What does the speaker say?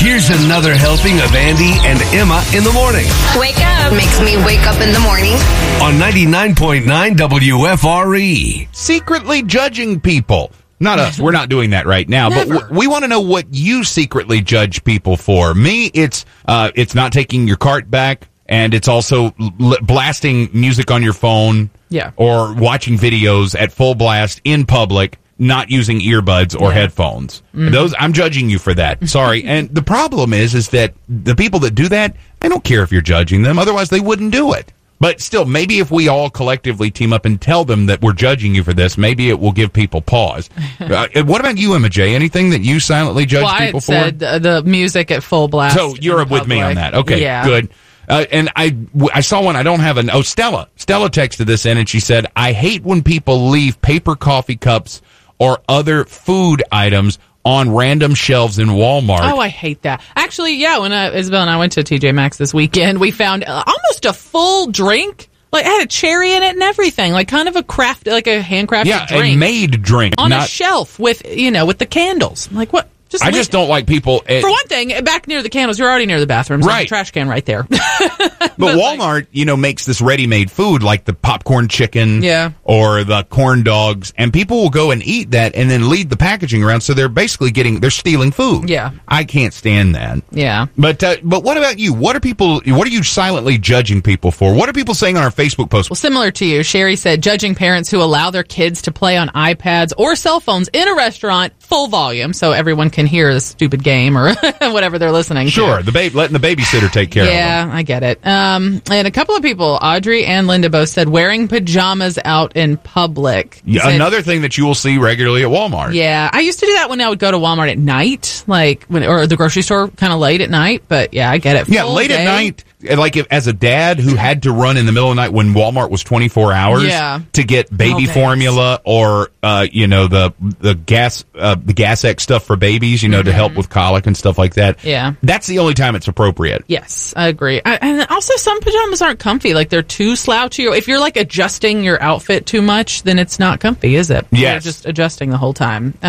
Here's another helping of Andy and Emma in the morning Wake up. Makes me wake up in the morning. on 99.9 WFRE. Secretly judging people. Not us. We're not doing that right now. Never. But we want to know what you secretly judge people for. Me, it's not taking your cart back, and it's also blasting music on your phone. Yeah. Or watching videos at full blast in public, not using earbuds or headphones. Those I'm judging you for that. Sorry. And the problem is that the people that do that, they don't care if you're judging them. Otherwise, they wouldn't do it. But still, maybe if we all collectively team up and tell them that we're judging you for this, maybe it will give people pause. What about you, Emma J? Anything that you silently judge people for? I had said the music at full blast. So you're with me on that. Okay, yeah. Good. And I saw one. I don't have an. Oh, Stella. Stella texted this in, and she said, "I hate when people leave paper coffee cups or other food items on random shelves in Walmart." Oh, I hate that. Actually, yeah, when Isabel and I went to TJ Maxx this weekend, we found almost a full drink. Like, it had a cherry in it and everything. Like, kind of a handcrafted drink. A made drink. On a shelf with the candles. I'm like, what? I just don't like people. For one thing, back near the candles, you're already near the bathrooms. Right. There's a trash can right there. But Walmart, makes this ready-made food like the popcorn chicken or the corn dogs, and people will go and eat that and then leave the packaging around, so they're basically they're stealing food. Yeah. I can't stand that. Yeah. But what about you? What are you silently judging people for? What are people saying on our Facebook post? Well, similar to you, Sherry said judging parents who allow their kids to play on iPads or cell phones in a restaurant full volume so everyone can hear the stupid game or whatever they're listening to. Letting the babysitter take care of them. Yeah, I get it. And a couple of people, Audrey and Linda, both said wearing pajamas out in public. Yeah, another thing that you will see regularly at Walmart. Yeah, I used to do that when I would go to Walmart at night, or the grocery store kind of late at night. But yeah, I get it. Yeah, late at night. Like as a dad who had to run in the middle of the night when Walmart was 24 hours to get baby formula or the gas X stuff for babies, to help with colic and stuff like that. Yeah, that's the only time it's appropriate. Yes, I agree. And also, some pajamas aren't comfy. Like, they're too slouchy. If you're adjusting your outfit too much, then it's not comfy, is it? Yes, you're just adjusting the whole time.